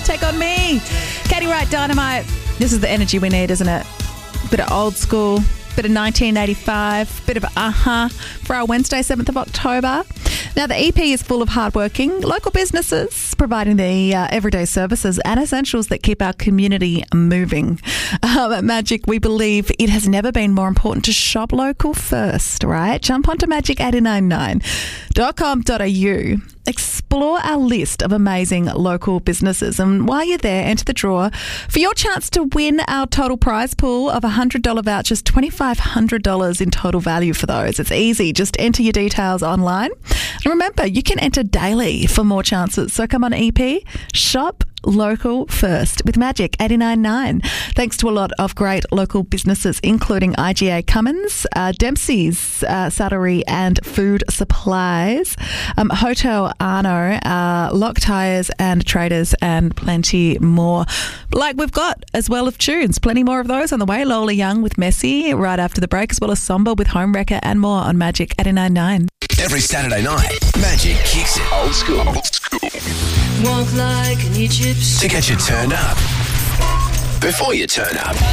Take On Me. Katie Wright, Dynamite. This is the energy we need, isn't it? Bit of old school, bit of 1985, bit of for our Wednesday, 7th of October. Now, the EP is full of hardworking local businesses providing the everyday services and essentials that keep our community moving. At Magic, we believe it has never been more important to shop local first, right? Jump onto magic899.com.au. Explore our list of amazing local businesses. And while you're there, enter the draw for your chance to win our total prize pool of $100 vouchers, $2,500 in total value for those. It's easy. Just enter your details online. And remember, you can enter daily for more chances. So come on, EP, shop local first with Magic 899. Thanks to a lot of great local businesses, including IGA Cummins, Dempsey's Saddlery and Food Supplies, Hotel Arno, Lock Tires and Traders, and plenty more. Like we've got as well of tunes, plenty more of those on the way. Lola Young with Messi right after the break, as well as Somber with Homewrecker and more on Magic 899. Every Saturday night, Magic kicks it old school. Walk like an Egyptian. To get you turned up before you turn up.